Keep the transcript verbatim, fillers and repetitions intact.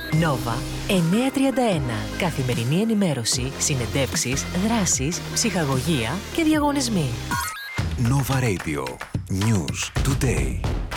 Νόβα εννιακόσια τριάντα ένα. Καθημερινή ενημέρωση, συνεντεύξεις, δράσεις, ψυχαγωγία και διαγωνισμοί. Nova Radio. News Today.